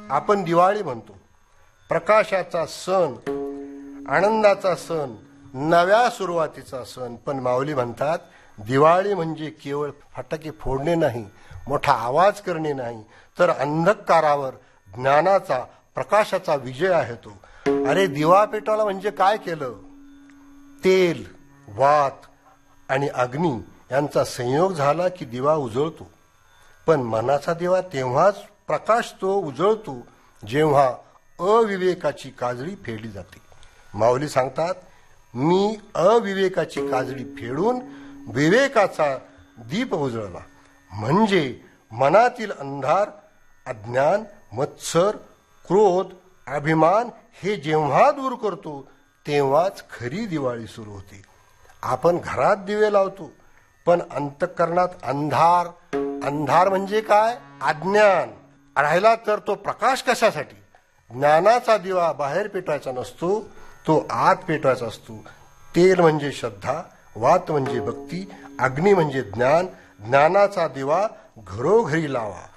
आपण दिवाळी म्हणतो, प्रकाशाचा सण, आनंदाचा सण, नव्या सुरुवातीचा सण. पण माऊली म्हणतात दिवाळी म्हणजे केवळ फटाके फोडणे नाही, मोठा आवाज करणे नाही, तर अंधकारावर ज्ञानाचा, प्रकाशाचा विजय आहे तो. अरे दिवा पेटवला म्हणजे काय केलं? तेल, वात आणि अग्नी यांचा संयोग झाला की दिवा उजळतो. पण मनाचा दिवा तेव्हाच प्रकाशतो, उजळतो जेव्हा अविवेकाची काजळी फेडली जाते. माऊली सांगतात, मी अविवेकाची काजळी फेडून विवेकाचा दीप उजळला. म्हणजे मनातील अंधार, अज्ञान, मत्सर, क्रोध, अभिमान हे जेव्हा दूर करतो तेव्हाच खरी दिवाळी सुरू होते. आपण घरात दिवे लावतो, पण अंतःकरणात अंधार. अंधार म्हणजे काय? अज्ञान. राहिला तर तो प्रकाश कशासाठी? ज्ञानाचा दिवा बाहेर पेटवायचा नसतो, तो आत पेटवायचा असतो. तेल म्हणजे श्रद्धा, वात म्हणजे भक्ती, अग्नी म्हणजे ज्ञान. ज्ञानाचा दिवा घरोघरी लावा.